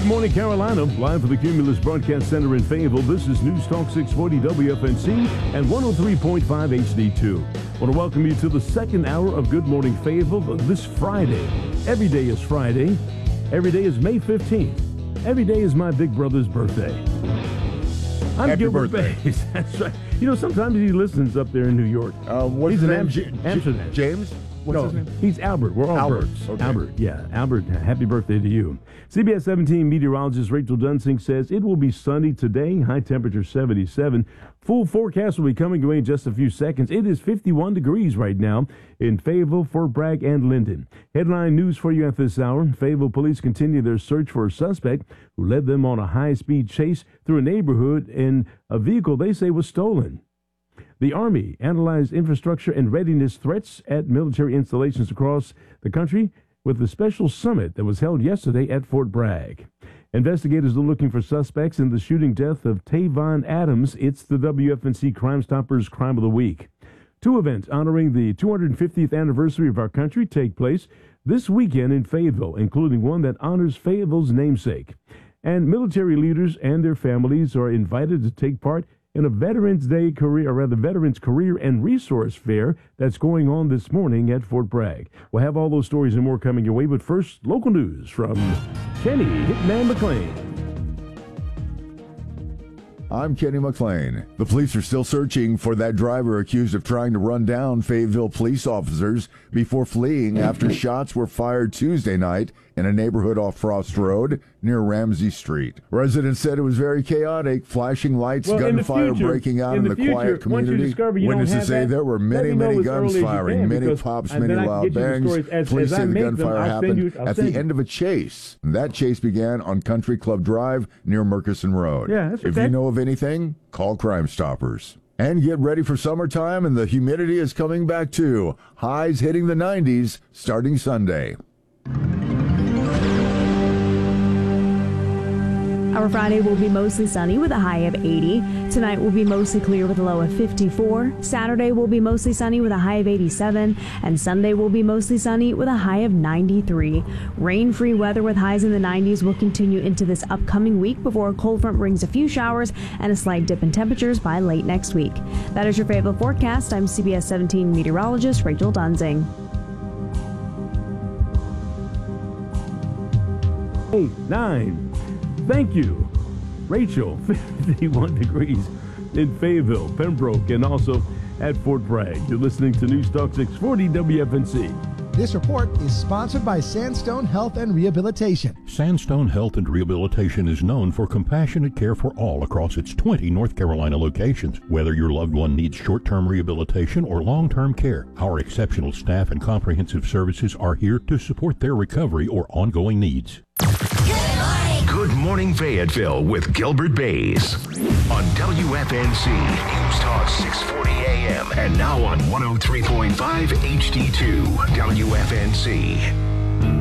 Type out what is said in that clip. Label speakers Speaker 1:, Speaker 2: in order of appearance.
Speaker 1: Good morning, Carolina. Live from the Cumulus Broadcast Center in Fayetteville, this is News Talk 640 WFNC and 103.5 HD2. I want to welcome you to the second hour of Good Morning Fayetteville this Friday. Every day is Friday. Every day is May 15th. Every day is my big brother's birthday. I'm
Speaker 2: Happy
Speaker 1: Gilbert
Speaker 2: birthday.
Speaker 1: Bays. That's right. You know, sometimes he listens up there in New York.
Speaker 2: What's
Speaker 1: He's
Speaker 2: his
Speaker 1: in
Speaker 2: name?
Speaker 1: Amsterdam.
Speaker 2: James? What's his name?
Speaker 1: He's Albert. We're all
Speaker 2: Albert.
Speaker 1: Berts.
Speaker 2: Okay.
Speaker 1: Albert, yeah. Albert, happy birthday to you. CBS 17 meteorologist Rachel Dunsing says it will be sunny today, high temperature 77. Full forecast will be coming away in just a few seconds. It is 51 degrees right now in Fayetteville, Fort Bragg, and Linden. Headline news for you at this hour. Fayetteville police continue their search for a suspect who led them on a high-speed chase through a neighborhood in a vehicle they say was stolen. The Army analyzed infrastructure and readiness threats at military installations across the country with the special summit that was held yesterday at Fort Bragg. Investigators are looking for suspects in the shooting death of Tavon Adams. It's the WFNC Crime Stoppers Crime of the Week. Two events honoring the 250th anniversary of our country take place this weekend in Fayetteville, including one that honors Fayetteville's namesake. And military leaders and their families are invited to take part in a Veterans Career and Resource Fair that's going on this morning at Fort Bragg. We'll have all those stories and more coming your way, but first, local news from Kenny Hitman McLean.
Speaker 2: I'm Kenny McLean. The police are still searching for that driver accused of trying to run down Fayetteville police officers before fleeing after shots were fired Tuesday night in a neighborhood off Frost Road near Ramsey Street. Residents said it was very chaotic, flashing lights, gunfire breaking out in the quiet community. Witnesses say there were many guns firing, many pops, many loud bangs. Police say the gunfire happened at the end of a chase. That chase began on Country Club Drive near Murkison Road. If you know of anything, call Crime Stoppers. And get ready for summertime, and the humidity is coming back too. Highs hitting the 90s starting Sunday.
Speaker 3: Our Friday will be mostly sunny with a high of 80. Tonight will be mostly clear with a low of 54. Saturday will be mostly sunny with a high of 87. And Sunday will be mostly sunny with a high of 93. Rain-free weather with highs in the 90s will continue into this upcoming week before a cold front brings a few showers and a slight dip in temperatures by late next week. That is your Fayetteville forecast. I'm CBS 17 meteorologist Rachel Dunsing.
Speaker 1: 8, 9. Thank you, Rachel. 51 degrees in Fayetteville, Pembroke, and also at Fort Bragg. You're listening to News Talk 640 WFNC.
Speaker 4: This report is sponsored by Sandstone Health and Rehabilitation.
Speaker 5: Sandstone Health and Rehabilitation is known for compassionate care for all across its 20 North Carolina locations. Whether your loved one needs short-term rehabilitation or long-term care, our exceptional staff and comprehensive services are here to support their recovery or ongoing needs.
Speaker 6: Good Morning Fayetteville with Gilbert Bays on WFNC News Talk 640 AM and now on 103.5 HD2 WFNC.